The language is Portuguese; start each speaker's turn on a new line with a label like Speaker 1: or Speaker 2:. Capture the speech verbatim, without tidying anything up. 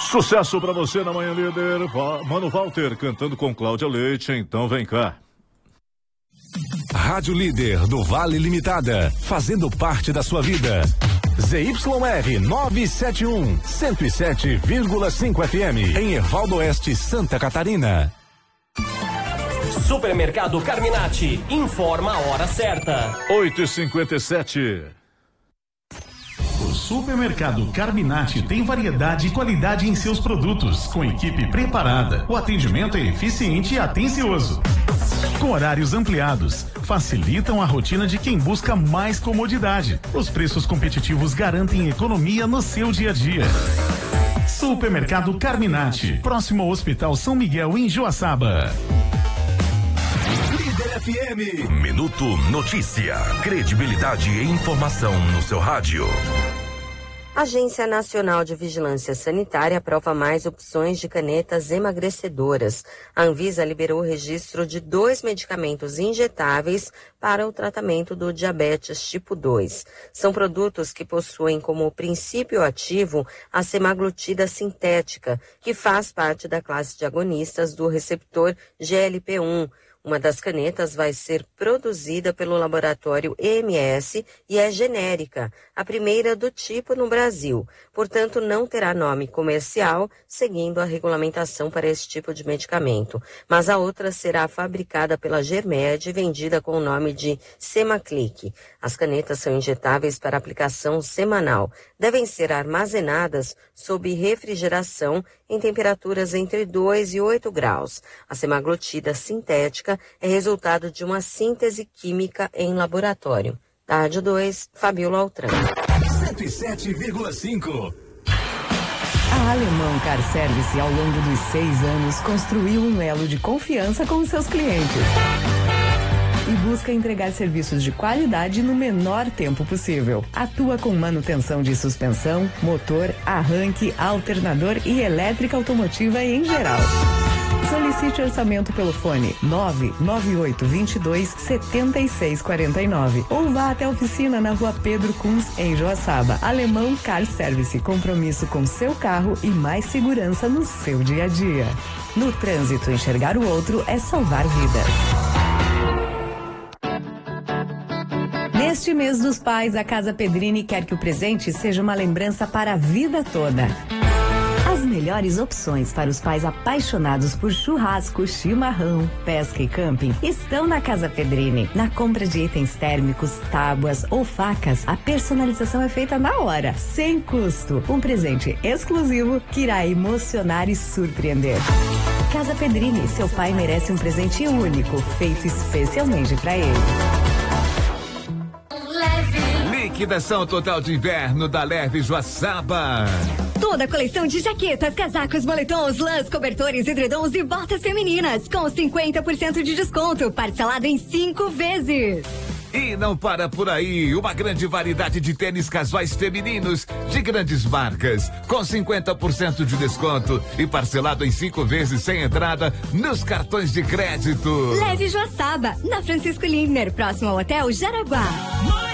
Speaker 1: Sucesso pra você na Manhã Líder. Mano Walter cantando com Cláudia Leite, então vem cá.
Speaker 2: Rádio Líder do Vale Limitada, fazendo parte da sua vida. Z Y R novecentos e setenta e um, cento e sete vírgula cinco F M, em Ervaldo Oeste, Santa Catarina.
Speaker 3: Supermercado Carminati, informa a hora certa.
Speaker 1: oito e cinquenta e sete.
Speaker 4: O Supermercado Carminati tem variedade e qualidade em seus produtos, com equipe preparada. O atendimento é eficiente e atencioso. Com horários ampliados, facilitam a rotina de quem busca mais comodidade. Os preços competitivos garantem economia no seu dia a dia. Supermercado Carminati, próximo ao Hospital São Miguel, em Joaçaba.
Speaker 2: Líder F M. Minuto Notícia. Credibilidade e informação no seu rádio.
Speaker 5: A Agência Nacional de Vigilância Sanitária aprova mais opções de canetas emagrecedoras. A Anvisa liberou o registro de dois medicamentos injetáveis para o tratamento do diabetes tipo dois. São produtos que possuem como princípio ativo a semaglutida sintética, que faz parte da classe de agonistas do receptor G L P um. Uma das canetas vai ser produzida pelo laboratório E M S e é genérica, a primeira do tipo no Brasil. Portanto, não terá nome comercial, seguindo a regulamentação para esse tipo de medicamento. Mas a outra será fabricada pela Germed e vendida com o nome de Semaclick. As canetas são injetáveis para aplicação semanal. Devem ser armazenadas sob refrigeração em temperaturas entre dois e oito graus. A semaglutida sintética é resultado de uma síntese química em laboratório. Da Rádio dois, Fabiola Altran.
Speaker 2: cento e sete vírgula cinco.
Speaker 6: A Alemão Car Service, ao longo dos seis anos, construiu um elo de confiança com os seus clientes e busca entregar serviços de qualidade no menor tempo possível. Atua com manutenção de suspensão, motor, arranque, alternador e elétrica automotiva em geral. Solicite orçamento pelo fone nove nove oito dois dois, sete seis quatro nove ou vá até a oficina na rua Pedro Kunz, em Joaçaba. Alemão Car Service, compromisso com seu carro e mais segurança no seu dia a dia. No trânsito, enxergar o outro é salvar vidas. Neste mês dos pais, a Casa Pedrini quer que o presente seja uma lembrança para a vida toda. As melhores opções para os pais apaixonados por churrasco, chimarrão, pesca e camping estão na Casa Pedrini. Na compra de itens térmicos, tábuas ou facas, a personalização é feita na hora, sem custo. Um presente exclusivo que irá emocionar e surpreender. Casa Pedrini, seu pai merece um presente único, feito especialmente para ele.
Speaker 7: Liquidação total de inverno da Leve Joaçaba.
Speaker 8: Toda a coleção de jaquetas, casacos, moletons, lãs, cobertores, edredons e botas femininas com cinquenta por cento de desconto, parcelado em cinco vezes.
Speaker 7: E não para por aí, uma grande variedade de tênis casuais femininos de grandes marcas, com cinquenta por cento de desconto e parcelado em cinco vezes sem entrada nos cartões de crédito.
Speaker 8: Leve Joaçaba, na Francisco Lindner, próximo ao Hotel Jaraguá.